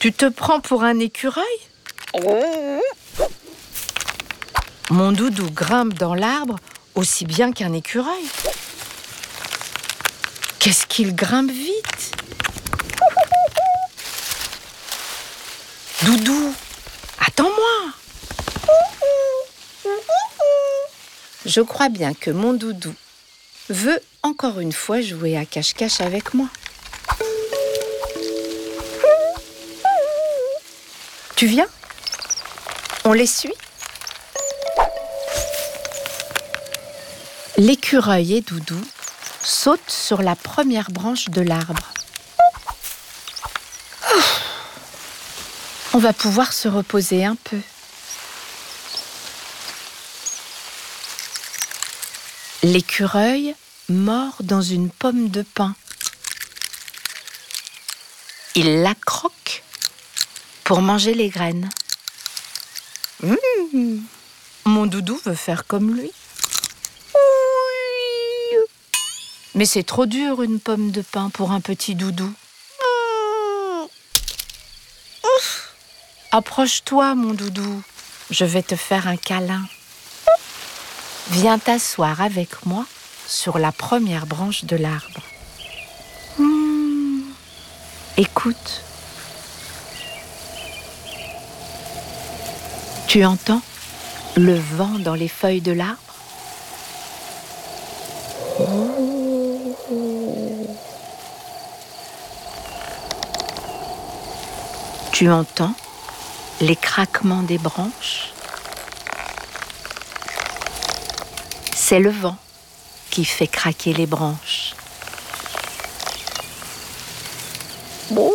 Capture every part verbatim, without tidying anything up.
Tu te prends pour un écureuil? Mon doudou grimpe dans l'arbre aussi bien qu'un écureuil. Qu'est-ce qu'il grimpe vite! Doudou, attends-moi! Je crois bien que mon doudou veut encore une fois jouer à cache-cache avec moi. Tu viens? On les suit? L'écureuil et Doudou sautent sur la première branche de l'arbre. On va pouvoir se reposer un peu. L'écureuil mord dans une pomme de pin. Il la croque pour manger les graines. Mmh. Mon doudou veut faire comme lui. Oui. Mais c'est trop dur une pomme de pin pour un petit doudou. Mmh. Approche-toi, mon doudou. Je vais te faire un câlin. Viens t'asseoir avec moi sur la première branche de l'arbre. Mmh. Écoute. Tu entends le vent dans les feuilles de l'arbre? Oh. Tu entends les craquements des branches? C'est le vent qui fait craquer les branches. Oh,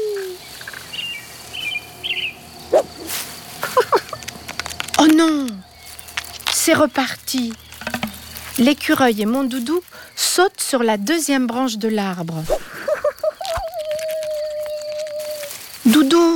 oh non! C'est reparti! L'écureuil et mon doudou sautent sur la deuxième branche de l'arbre. Doudou,